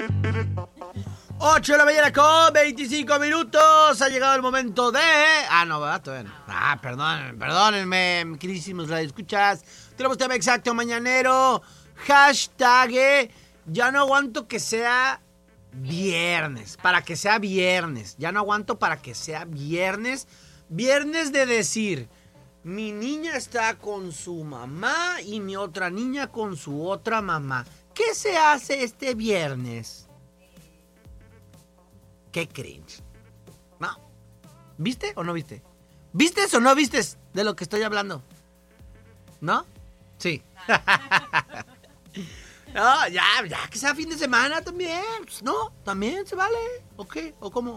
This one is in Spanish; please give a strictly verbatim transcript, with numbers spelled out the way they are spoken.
ocho de la mañana con veinticinco minutos. Ha llegado el momento de... Ah, no, ¿verdad? Todavía no. Ah, perdónenme, perdónenme, queridísimos radioescuchas. Tenemos tema exacto mañanero. Hashtag, eh, ya no aguanto que sea viernes. Para que sea viernes. Ya no aguanto para que sea viernes. Viernes de decir, mi niña está con su mamá y mi otra niña con su otra mamá. ¿Qué se hace este viernes? Qué cringe. No. ¿Viste o no viste? ¿Vistes o no vistes de lo que estoy hablando? ¿No? Sí. No, ya, ya que sea fin de semana también. Pues no, también se vale. ¿O qué? ¿O cómo?